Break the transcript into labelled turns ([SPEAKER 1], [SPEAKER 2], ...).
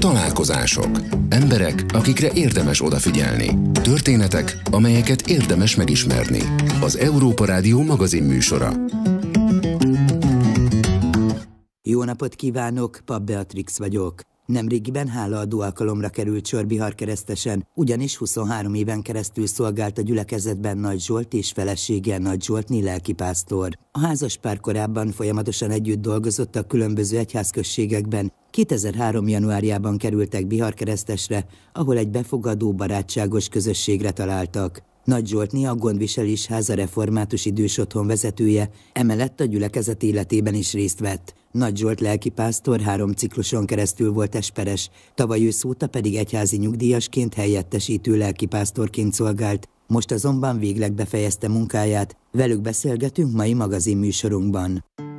[SPEAKER 1] Találkozások. Emberek, akikre érdemes odafigyelni. Történetek, amelyeket érdemes megismerni. Az Európa Rádió magazin műsora.
[SPEAKER 2] Jó napot kívánok, Papp Beatrix vagyok. Nemrégiben hálaadó alkalomra került sor Biharkeresztesen, ugyanis 23 éven keresztül szolgált a gyülekezetben Nagy Zsolt és felesége Nagy Zsoltné lelkipásztor. A házaspár korábban folyamatosan együtt dolgozott a különböző egyházközségekben. 2003. januárjában kerültek Biharkeresztesre, ahol egy befogadó, barátságos közösségre találtak. Nagy Zsoltné a Gondviselés Háza református idős otthon vezetője, emellett a gyülekezet életében is részt vett. Nagy Zsolt lelkipásztor 3 cikluson keresztül volt esperes, tavaly ősz óta pedig egyházi nyugdíjasként helyettesítő lelkipásztorként szolgált, most azonban végleg befejezte munkáját. Velük beszélgetünk mai magazinműsorunkban.